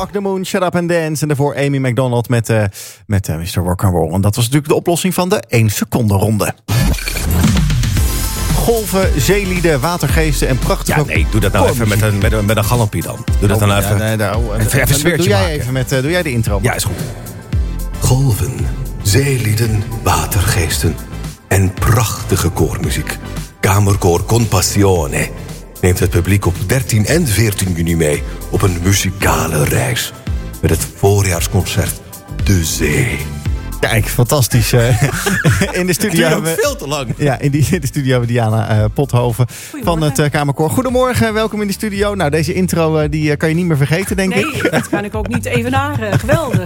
Walk the Moon, Shut Up and Dance. En daarvoor Amy McDonald met Mr. Rock'n'Roll. En dat was natuurlijk de oplossing van de 1 seconde ronde. Golven, zeelieden, watergeesten en prachtige... Ja, nee, doe dat nou even met een galampie dan. Doe dat dan even. Even een sfeertje maken. Doe jij de intro? Ja, is goed. Golven, zeelieden, watergeesten en prachtige koormuziek. Kamerkoor Compassione neemt het publiek op 13 en 14 juni mee op een muzikale reis. Met het voorjaarsconcert De Zee. Kijk, fantastisch. In de studio Het duurt ook veel te lang. Ja, in de studio hebben we Diana Pothoven van het Kamerkoor. Goedemorgen, welkom in de studio. Nou, deze intro die kan je niet meer vergeten, denk ik. Nee, dat kan ik ook niet evenaren. Geweldig.